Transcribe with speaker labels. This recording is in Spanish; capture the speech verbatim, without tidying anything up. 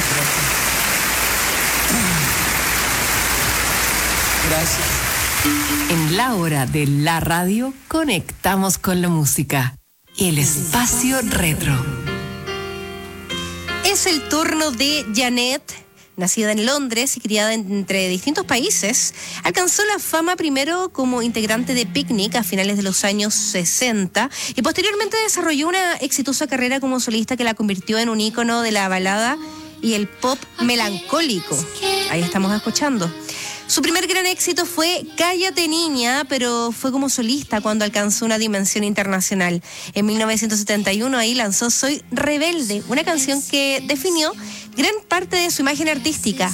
Speaker 1: Gracias.
Speaker 2: En la hora de la radio, conectamos con la música. El espacio retro.
Speaker 3: Es el turno de Janet, nacida en Londres y criada entre distintos países. Alcanzó la fama primero como integrante de Picnic a finales de los años sesenta y posteriormente desarrolló una exitosa carrera como solista que la convirtió en un ícono de la balada y el pop melancólico. Ahí estamos escuchando. Su primer gran éxito fue Cállate Niña, pero fue como solista cuando alcanzó una dimensión internacional. En mil novecientos setenta y uno ahí lanzó Soy Rebelde, una canción que definió gran parte de su imagen artística.